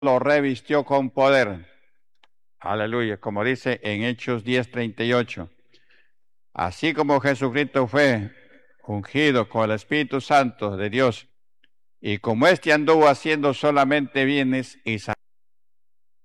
lo revistió con poder. Aleluya, como dice en Hechos 10:38. Así como Jesucristo fue ungido con el Espíritu Santo de Dios, y como éste anduvo haciendo solamente bienes y